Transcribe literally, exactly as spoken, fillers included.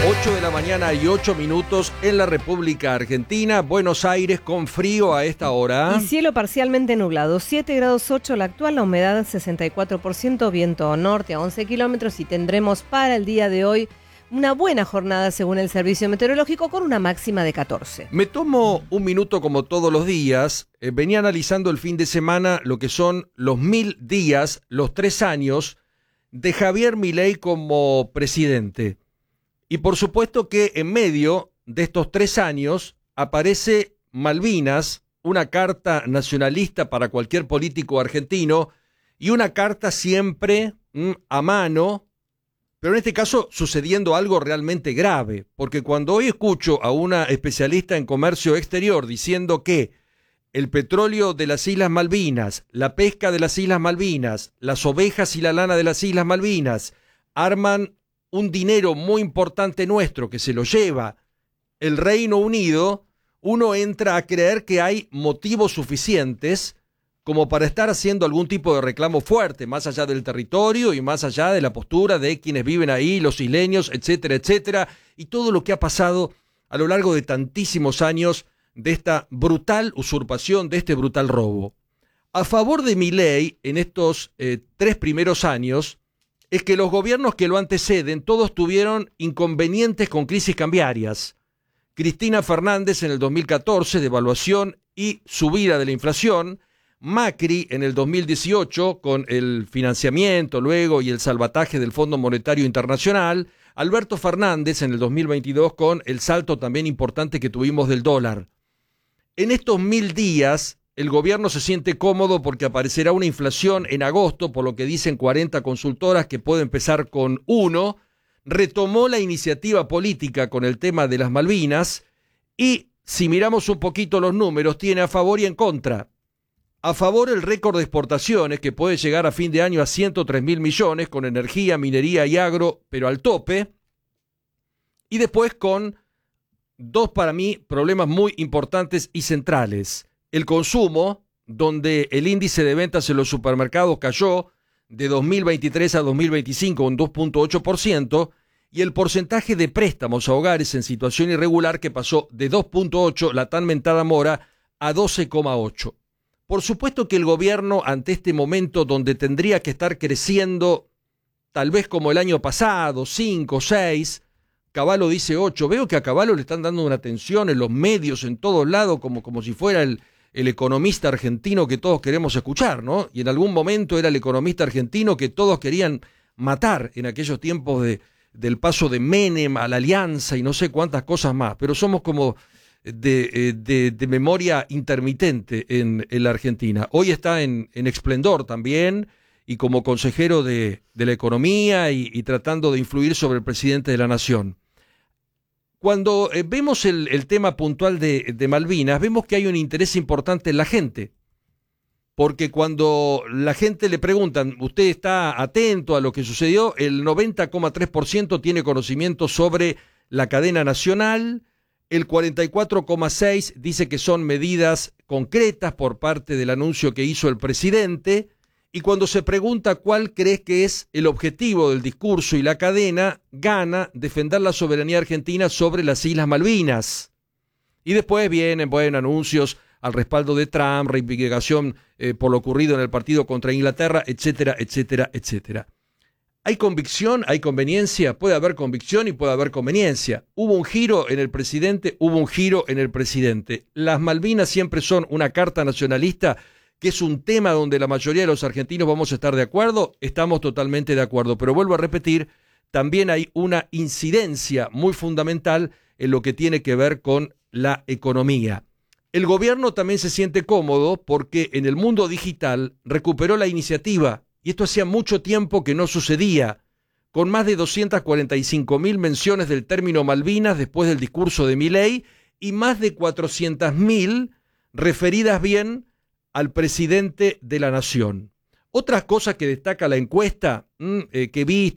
ocho de la mañana y ocho minutos en la República Argentina, Buenos Aires con frío a esta hora. Y cielo parcialmente nublado, siete grados ocho la actual, la humedad sesenta y cuatro por ciento, viento norte a once kilómetros y tendremos para el día de hoy una buena jornada según el Servicio Meteorológico con una máxima de catorce. Me tomo un minuto como todos los días, eh, venía analizando el fin de semana lo que son los mil días, los tres años de Javier Milei como presidente. Y por supuesto que en medio de estos tres años aparece Malvinas, una carta nacionalista para cualquier político argentino y una carta siempre mm, a mano, pero en este caso sucediendo algo realmente grave, porque cuando hoy escucho a una especialista en comercio exterior diciendo que el petróleo de las Islas Malvinas, la pesca de las Islas Malvinas, las ovejas y la lana de las Islas Malvinas arman un dinero muy importante nuestro que se lo lleva el Reino Unido, uno entra a creer que hay motivos suficientes como para estar haciendo algún tipo de reclamo fuerte, más allá del territorio y más allá de la postura de quienes viven ahí, los isleños, etcétera, etcétera, y todo lo que ha pasado a lo largo de tantísimos años de esta brutal usurpación, de este brutal robo. A favor de Milei en estos eh, tres primeros años, es que los gobiernos que lo anteceden todos tuvieron inconvenientes con crisis cambiarias. Cristina Fernández en el dos mil catorce, devaluación y subida de la inflación. Macri en el dos mil dieciocho, con el financiamiento luego y el salvataje del Fondo Monetario Internacional. Alberto Fernández en el dos mil veintidós, con el salto también importante que tuvimos del dólar. En estos mil días, el gobierno se siente cómodo porque aparecerá una inflación en agosto, por lo que dicen cuarenta consultoras que puede empezar con uno, retomó la iniciativa política con el tema de las Malvinas y, si miramos un poquito los números, tiene a favor y en contra. A favor el récord de exportaciones, que puede llegar a fin de año a ciento tres mil millones, con energía, minería y agro, pero al tope, y después con dos, para mí, problemas muy importantes y centrales. El consumo, donde el índice de ventas en los supermercados cayó de dos mil veintitrés a dos mil veinticinco un dos punto ocho por ciento, y el porcentaje de préstamos a hogares en situación irregular que pasó de dos punto ocho, la tan mentada mora, a doce coma ocho. Por supuesto que el gobierno, ante este momento donde tendría que estar creciendo, tal vez como el año pasado, cinco, seis, Cavallo dice ocho, veo que a Cavallo le están dando una atención en los medios, en todos lados, como, como si fuera el... el economista argentino que todos queremos escuchar, ¿no? Y en algún momento era el economista argentino que todos querían matar en aquellos tiempos de, del paso de Menem a la Alianza y no sé cuántas cosas más, pero somos como de, de, de memoria intermitente en, en la Argentina. Hoy está en, en esplendor también y como consejero de, de la economía y, y tratando de influir sobre el presidente de la Nación. Cuando eh, vemos el, el tema puntual de, de Malvinas, vemos que hay un interés importante en la gente. Porque cuando la gente le preguntan, ¿usted está atento a lo que sucedió? El noventa coma tres por ciento tiene conocimiento sobre la cadena nacional, el cuarenta y cuatro coma seis por ciento dice que son medidas concretas por parte del anuncio que hizo el presidente, y cuando se pregunta cuál crees que es el objetivo del discurso y la cadena, gana defender la soberanía argentina sobre las Islas Malvinas. Y después vienen, bueno, anuncios al respaldo de Trump, reivindicación eh, por lo ocurrido en el partido contra Inglaterra, etcétera, etcétera, etcétera. ¿Hay convicción? ¿Hay conveniencia? Puede haber convicción y puede haber conveniencia. Hubo un giro en el presidente, hubo un giro en el presidente. Las Malvinas siempre son una carta nacionalista, que es un tema donde la mayoría de los argentinos vamos a estar de acuerdo, estamos totalmente de acuerdo. Pero vuelvo a repetir, también hay una incidencia muy fundamental en lo que tiene que ver con la economía. El gobierno también se siente cómodo porque en el mundo digital recuperó la iniciativa, y esto hacía mucho tiempo que no sucedía, con más de doscientas cuarenta y cinco mil menciones del término Malvinas después del discurso de Milei y más de cuatrocientas mil referidas bien al presidente de la Nación. Otra cosa que destaca la encuesta mmm, eh, que vi